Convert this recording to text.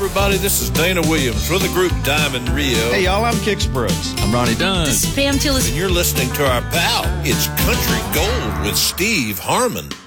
everybody. This is Dana Williams with the group Diamond Rio. Hey, y'all, I'm Kix Brooks. I'm Ronnie Dunn. This is Pam Tillis. And you're listening to our pal. It's Country Gold with Steve Harmon.